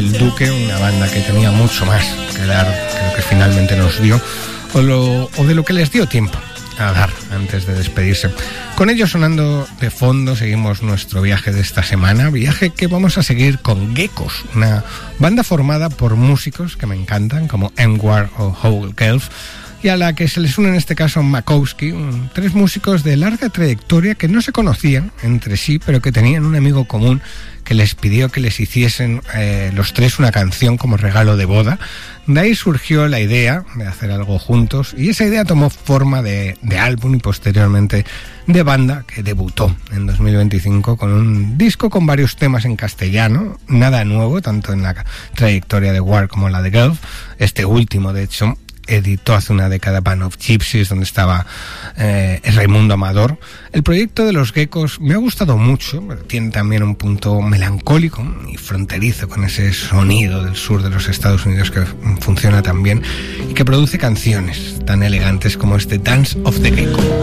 El Duque, una banda que tenía mucho más que dar que lo que finalmente nos dio, o de lo que les dio tiempo a dar antes de despedirse. Con ello sonando de fondo seguimos nuestro viaje de esta semana, viaje que vamos a seguir con Geckos, una banda formada por músicos que me encantan como Engwar o Howell Gelf, y a la que se les une en este caso Makowski, tres músicos de larga trayectoria que no se conocían entre sí, pero que tenían un amigo común que les pidió que les hiciesen los tres una canción como regalo de boda. De ahí surgió la idea de hacer algo juntos, y esa idea tomó forma de álbum y posteriormente de banda, que debutó en 2025 con un disco con varios temas en castellano, nada nuevo tanto en la trayectoria de War como la de Gelf. Este último, de hecho, editó hace una década Band of Gypsies, donde estaba Raimundo Amador. El proyecto de los Geckos me ha gustado mucho, tiene también un punto melancólico y fronterizo con ese sonido del sur de los Estados Unidos que funciona tan bien y que produce canciones tan elegantes como este Dance of the Gecko.